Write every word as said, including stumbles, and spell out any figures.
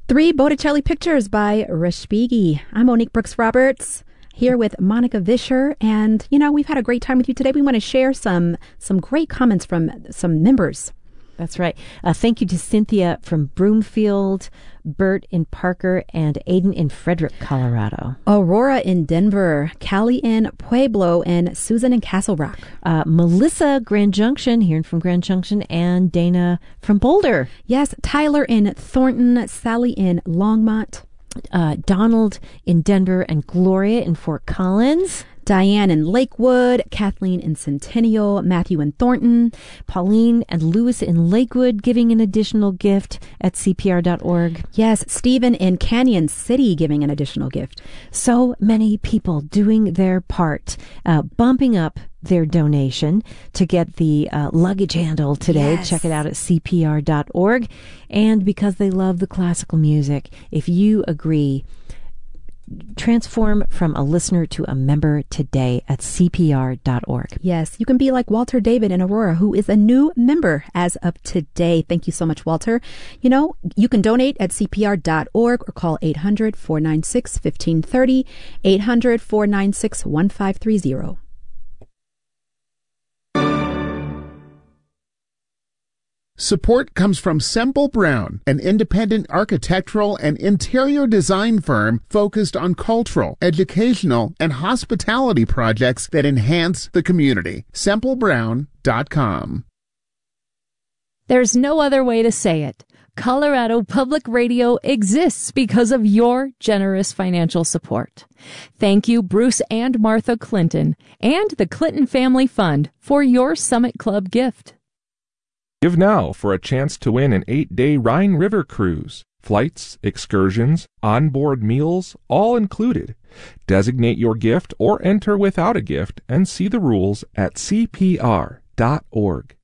Three Botticelli Pictures by Respighi. I'm Monique Brooks-Roberts, here with Monica Vischer, and, you know, we've had a great time with you today. We want to share some some great comments from some members. That's right. Uh, thank you to Cynthia from Broomfield, Bert in Parker, and Aiden in Frederick, Colorado. Aurora in Denver, Callie in Pueblo, and Susan in Castle Rock. Uh, Melissa, Grand Junction, hearing from Grand Junction, and Dana from Boulder. Yes, Tyler in Thornton, Sally in Longmont. Uh, Donald in Denver, and Gloria in Fort Collins. Diane in Lakewood, Kathleen in Centennial, Matthew in Thornton, Pauline and Lewis in Lakewood giving an additional gift at C P R dot org. Yes, Stephen in Canyon City giving an additional gift. So many people doing their part, uh, bumping up their donation to get the uh, luggage handle today. Yes. Check it out at C P R dot org. And because they love the classical music, if you agree, transform from a listener to a member today at C P R dot org. Yes, you can be like Walter David in Aurora, who is a new member as of today. Thank you so much, Walter. You know, you can donate at C P R dot org or call eight hundred, four nine six, one five three zero, eight hundred, four nine six, one five three zero. Support comes from Semple Brown, an independent architectural and interior design firm focused on cultural, educational, and hospitality projects that enhance the community. Semple Brown dot com. There's no other way to say it. Colorado Public Radio exists because of your generous financial support. Thank you, Bruce and Martha Clinton, and the Clinton Family Fund for your Summit Club gift. Give now for a chance to win an eight-day Rhine River cruise. Flights, excursions, onboard meals, all included. Designate your gift or enter without a gift and see the rules at C P R dot org.